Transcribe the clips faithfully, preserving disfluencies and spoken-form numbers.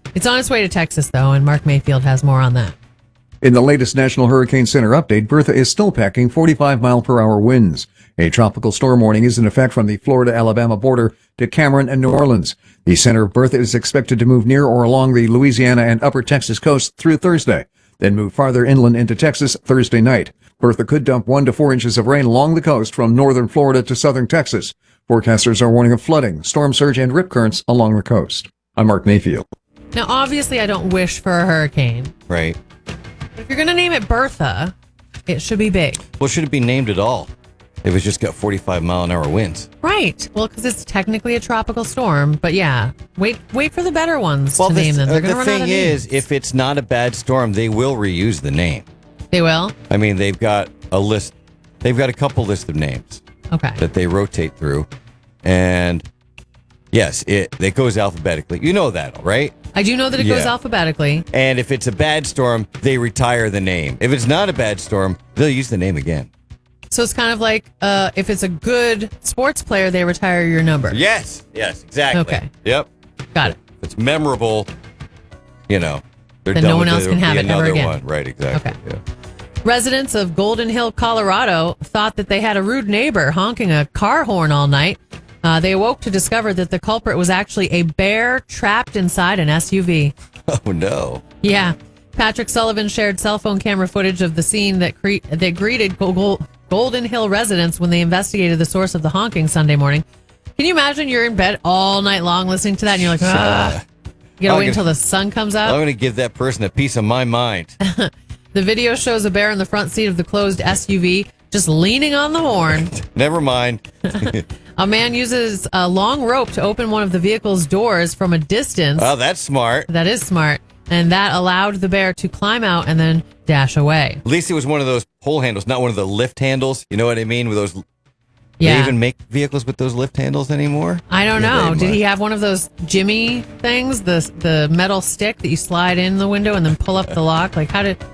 It's on its way to Texas, though, and Mark Mayfield has more on that. In the latest National Hurricane Center update, Bertha is still packing forty-five mile per hour winds. A tropical storm warning is in effect from the Florida-Alabama border to Cameron and New Orleans. The center of Bertha is expected to move near or along the Louisiana and upper Texas coast through Thursday, then move farther inland into Texas Thursday night. Bertha could dump one to four inches of rain along the coast from northern Florida to southern Texas. Forecasters are warning of flooding, storm surge, and rip currents along the coast. I'm Mark Mayfield. Now, obviously, I don't wish for a hurricane. Right. If you're going to name it Bertha, it should be big. Well, should it be named at all? If it's just got forty-five mile an hour winds. Right. Well, because it's technically a tropical storm. But yeah, wait wait for the better ones Well, to the, name them. They're uh, going to the run out thing of is, names. if it's not a bad storm, they will reuse the name. They will? I mean, they've got a list. They've got a couple list of names Okay. that they rotate through. And yes, it, it goes alphabetically. You know that, right? I do know that it goes Yeah. alphabetically. And if it's a bad storm, they retire the name. If it's not a bad storm, they'll use the name again. So it's kind of like uh, if it's a good sports player, they retire your number. Yes. Yes, exactly. Okay. Yep. Got it. If it's memorable, you know, they're Then done no one with else it. can It'll have be it ever another again. one. Right, exactly. Okay. Yeah. Residents of Golden Hill, Colorado, thought that they had a rude neighbor honking a car horn all night. Uh, they awoke to discover that the culprit was actually a bear trapped inside an S U V. Oh, no. Yeah. Patrick Sullivan shared cell phone camera footage of the scene that, cre- that greeted Go- Go- Golden Hill residents when they investigated the source of the honking Sunday morning. Can you imagine you're in bed all night long listening to that and you're like, ah. You gotta I'm wait gonna- until the sun comes I'm up? going to give that person a piece of my mind. The video shows a bear in the front seat of the closed S U V just leaning on the horn. Never mind. A man uses a long rope to open one of the vehicle's doors from a distance. Oh, that's smart. That is smart. And that allowed the bear to climb out and then dash away. At least it was one of those pole handles, not one of the lift handles. You know what I mean? With those, Yeah. they even make vehicles with those lift handles anymore? I don't Yeah, know. they Did might. he have one of those Jimmy things, the the metal stick that you slide in the window and then pull up the lock? Like how did?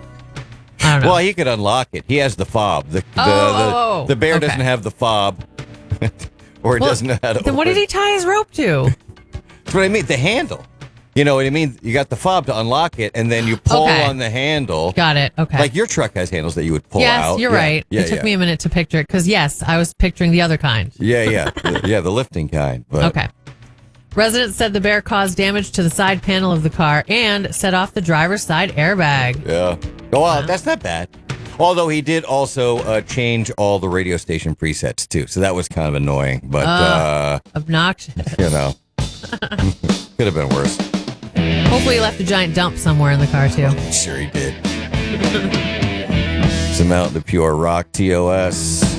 I don't know. Well, he could unlock it. He has the fob. The the, Oh, the, oh, oh. the bear Okay. doesn't have the fob, or it Well, doesn't know how to. then what open. did he tie his rope to? That's what I mean. The handle. You know what I mean? You got the fob to unlock it, and then you pull Okay. on the handle. Got it. Okay. Like your truck has handles that you would pull yes, out. you're Yeah. right. Yeah, it took yeah. me a minute to picture it because yes, I was picturing the other kind. Yeah, yeah, The- yeah. The lifting kind. But Okay. Residents said the bear caused damage to the side panel of the car and set off the driver's side airbag. Yeah. Oh, wow, that's not bad. Although he did also uh, change all the radio station presets too, so that was kind of annoying. But uh, Obnoxious. you know, could have been worse. Hopefully, he left a giant dump somewhere in the car too. Sure he did. Some out the pure rock T O S.